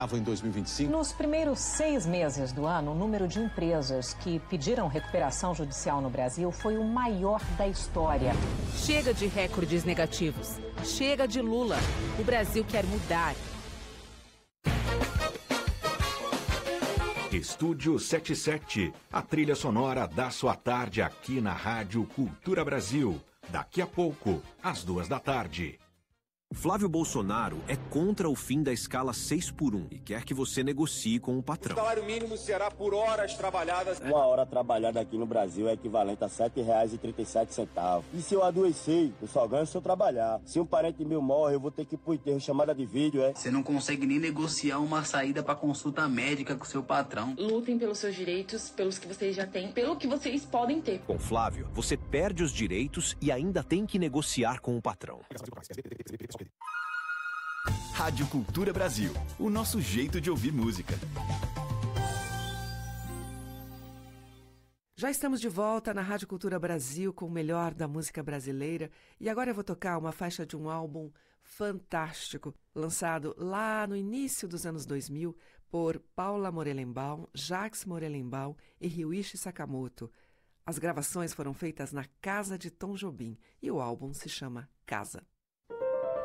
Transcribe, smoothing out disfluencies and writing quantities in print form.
Em 2025. Nos primeiros 6 meses do ano, o número de empresas que pediram recuperação judicial no Brasil foi o maior da história. Chega de recordes negativos. Chega de Lula. O Brasil quer mudar. Estúdio 77, a trilha sonora da sua tarde aqui na Rádio Cultura Brasil. Daqui a pouco, às 14h. Flávio Bolsonaro é contra o fim da escala 6x1 e quer que você negocie com o patrão. O salário mínimo será por horas trabalhadas. Uma hora trabalhada aqui no Brasil é equivalente a R$ 7,37. E se eu adoecer, eu só ganho se eu trabalhar. Se um parente meu morre, eu vou ter que ir pro enterro, chamada de vídeo, Você não consegue nem negociar uma saída para consulta médica com seu patrão. Lutem pelos seus direitos, pelos que vocês já têm, pelo que vocês podem ter. Com Flávio, você perde os direitos e ainda tem que negociar com o patrão. Rádio Cultura Brasil, o nosso jeito de ouvir música. Já estamos de volta na Rádio Cultura Brasil com o melhor da música brasileira e agora eu vou tocar uma faixa de um álbum fantástico, lançado lá no início dos anos 2000 por Paula Morelenbaum, Jacques Morelenbaum e Ryuichi Sakamoto. As gravações foram feitas na casa de Tom Jobim e o álbum se chama Casa.